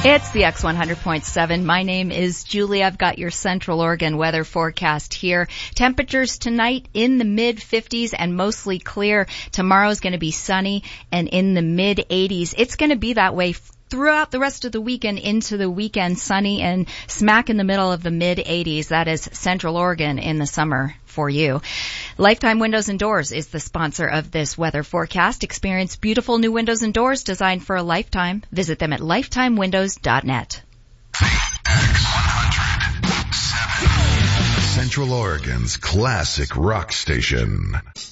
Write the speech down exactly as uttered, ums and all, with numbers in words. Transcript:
It's the X one hundred point seven. My name is Julie. I've got your Central Oregon weather forecast here. Temperatures tonight in the mid fifties and mostly clear. Tomorrow's going to be sunny and in the mid eighties. It's going to be that way throughout the rest of the weekend into the weekend, sunny and smack in the middle of the mid eighties. That is Central Oregon in the summer for you. Lifetime Windows and Doors is the sponsor of this weather forecast. Experience beautiful new windows and doors designed for a lifetime. Visit them at lifetime windows dot net. X one hundred point seven. Central Oregon's classic rock station.